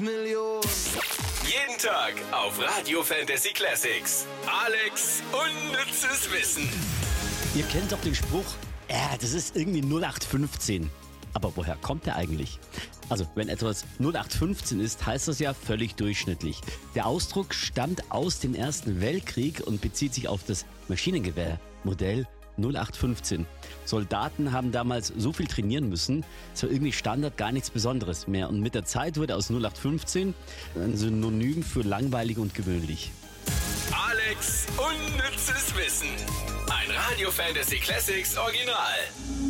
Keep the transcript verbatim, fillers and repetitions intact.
Million. Jeden Tag auf Radio Fantasy Classics. Alex unnützes Wissen. Ihr kennt doch den Spruch, äh, das ist irgendwie null acht fünfzehn. Aber woher kommt der eigentlich? Also, wenn etwas null acht fünfzehn ist, heißt das ja völlig durchschnittlich. Der Ausdruck stammt aus dem Ersten Weltkrieg und bezieht sich auf das Maschinengewehrmodell null acht fünfzehn. Soldaten haben damals so viel trainieren müssen, es war irgendwie Standard, gar nichts Besonderes mehr. Und mit der Zeit wurde aus null acht fünfzehn ein Synonym für langweilig und gewöhnlich. Alex unnützes Wissen. Ein Radio Fantasy Classics Original.